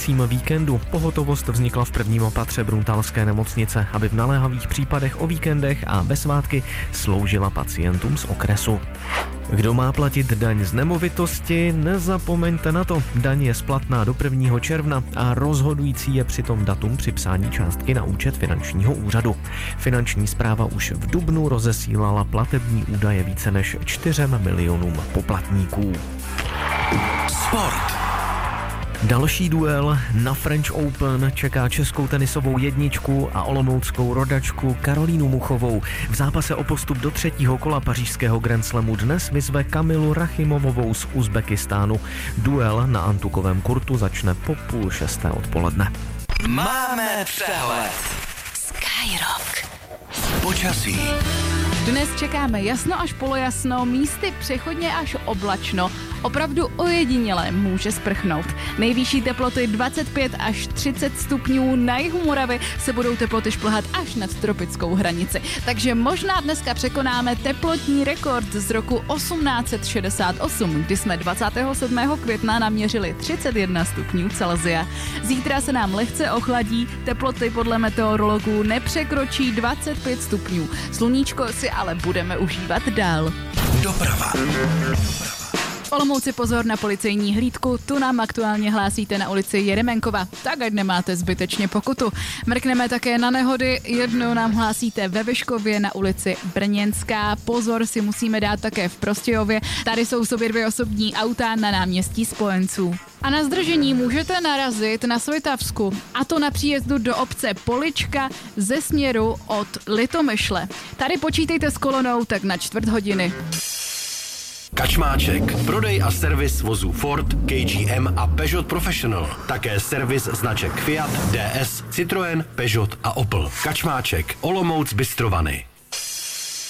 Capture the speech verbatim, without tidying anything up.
trvajícím víkendu. Pohotovost vznikla v prvním patře Bruntálské nemocnice, aby v naléhavých případech o víkendech a ve svátky sloužila pacientům z okresu. Kdo má platit daň z nemovitosti, nezapomeňte na to. Daň je splatná do prvního června a rozhodující je přitom datum připsání částky na účet finančního úřadu. Finanční správa už v dubnu rozesílala platební údaje více než čtyřem milionům poplatníků. Sport. Další duel na French Open čeká českou tenisovou jedničku a olomouckou rodačku Karolínu Muchovou. V zápase o postup do třetího kola pařížského Grand Slamu dnes vyzve Kamilu Rachimovovou z Uzbekistánu. Duel na antukovém kurtu začne po půl šesté odpoledne. Máme přehled. Skyrock. Počasí. Dnes čekáme jasno až polojasno, místy přechodně až oblačno. Opravdu ojediněle může sprchnout. Nejvyšší teploty dvacet pět až třicet stupňů, na jihu Moravy se budou teploty šplhat až nad tropickou hranici. Takže možná dneska překonáme teplotní rekord z roku osmnáct set šedesát osm, kdy jsme dvacátého sedmého května naměřili třicet jedna stupňů Celsia. Zítra se nám lehce ochladí, teploty podle meteorologů nepřekročí dvacet pět stupňů. Sluníčko si ale budeme užívat dál. Doprava. V Olomouci pozor na policejní hlídku, tu nám aktuálně hlásíte na ulici Jeremenkova, tak ať nemáte zbytečně pokutu. Mrkneme také na nehody, jednou nám hlásíte ve Vyškově na ulici Brněnská, pozor si musíme dát také v Prostějově, tady jsou sobě dvě osobní auta na náměstí Spojenců. A na zdržení můžete narazit na Svitavsku, a to na příjezdu do obce Polička ze směru od Litomyšle. Tady počítejte s kolonou tak na čtvrt hodiny. Kačmáček. Prodej a servis vozů Ford, K G M a Peugeot Professional. Také servis značek Fiat, D S, Citroën, Peugeot a Opel. Kačmáček. Olomouc Bystrovany.